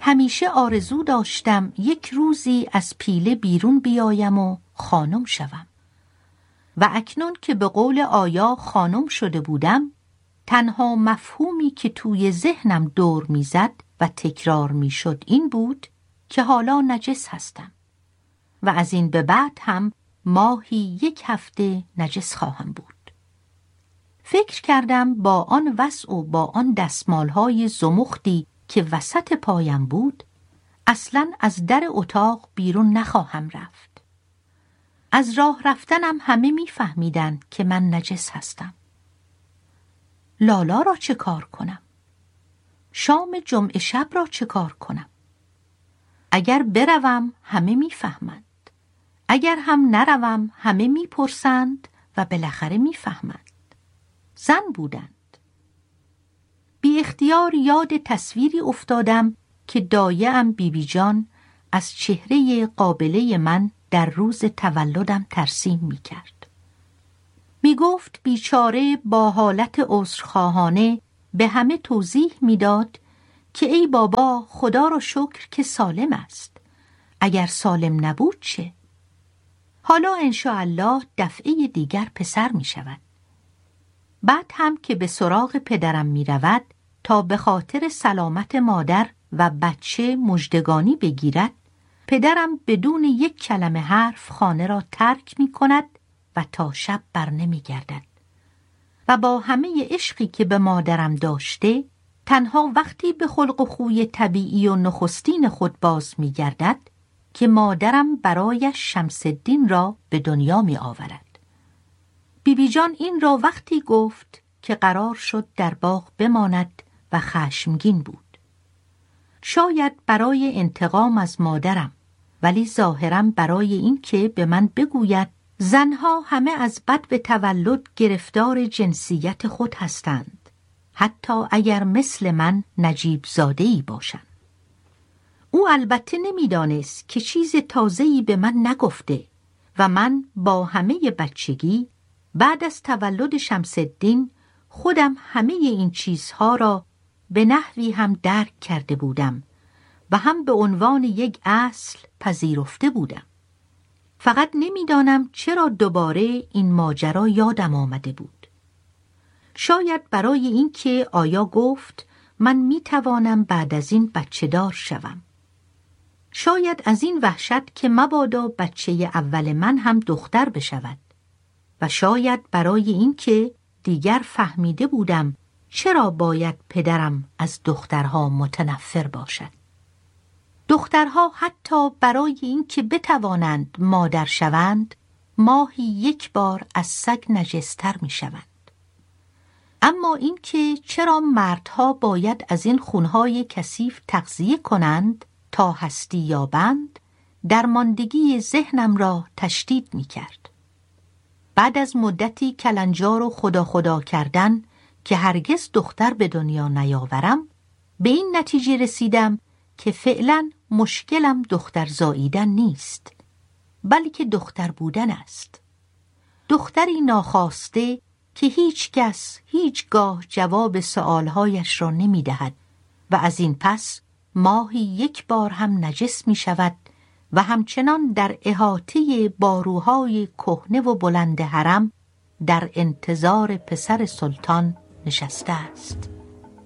همیشه آرزو داشتم یک روزی از پیله بیرون بیایم و خانم شوم. و اکنون که به قول آیا خانم شده بودم، تنها مفهومی که توی ذهنم دور میزد و تکرار میشد این بود که حالا نجس هستم و از این به بعد هم ماهی 1 هفته نجس خواهم بود. فکر کردم با آن وضع و با آن دستمالهای زمختی که وسط پایم بود، اصلاً از در اتاق بیرون نخواهم رفت. از راه رفتنم همه میفهمیدن که من نجس هستم. لالا را چه کار کنم؟ شام جمعه شب را چه کار کنم؟ اگر بروم همه میفهمند، اگر هم نروم همه میپرسند و بالاخره میفهمند. زن بودند. بی اختیار یاد تصویری افتادم که دایه‌ام بیبی جان از چهره قابله من در روز تولدم ترسیم می کرد. می گفت بیچاره با حالت عذرخواهانه به همه توضیح می داد که ای بابا خدا را شکر که سالم است. اگر سالم نبود چه؟ حالا انشاءالله دفعه دیگر پسر می شود. بعد هم که به سراغ پدرم می رود تا به خاطر سلامت مادر و بچه مژدگانی بگیرد، پدرم بدون 1 کلمه حرف خانه را ترک می کند و تا شب بر نمی گردد. و با همه عشقی که به مادرم داشته، تنها وقتی به خلق و خوی طبیعی و نخستین خود باز می گردد که مادرم برایش شمس الدین را به دنیا می آورد. بیبی جان این را وقتی گفت که قرار شد در باغ بماند و خشمگین بود. شاید برای انتقام از مادرم، ولی ظاهراً برای این که به من بگوید زنها همه از بد به تولد گرفتار جنسیت خود هستند، حتی اگر مثل من نجیب زاده‌ای باشند. او البته نمی‌دانست که چیز تازه‌ای به من نگفته و من با همه بچگی بعد از تولد شمس الدین خودم همه این چیزها را به نحوی هم درک کرده بودم و هم به عنوان یک اصل پذیرفته بودم. فقط نمیدانم چرا دوباره این ماجرا یادم آمده بود. شاید برای این که آیا گفت من میتوانم بعد از این بچه دار شوم. شاید از این وحشت که مبادا بچه اول من هم دختر بشود. و شاید برای این که دیگر فهمیده بودم چرا باید پدرم از دخترها متنفر باشد. دخترها حتی برای این که بتوانند مادر شوند، ماهی 1 بار از سگ نجستر می شوند. اما این که چرا مردها باید از این خونهای کثیف تغذیه کنند تا هستی یابند، درماندگی ذهنم را تشدید می کرد. بعد از مدتی کلنجار و خدا خدا کردن که هرگز دختر به دنیا نیاورم، به این نتیجه رسیدم که فعلا مشکلم دختر زاییدن نیست، بلکه دختر بودن است. دختری ناخواسته که هیچ کس هیچگاه جواب سؤالهایش را نمی دهد و از این پس ماهی 1 بار هم نجس می شود و همچنان در احاطه باروهای کهنه و بلند حرم در انتظار پسر سلطان نشسته است.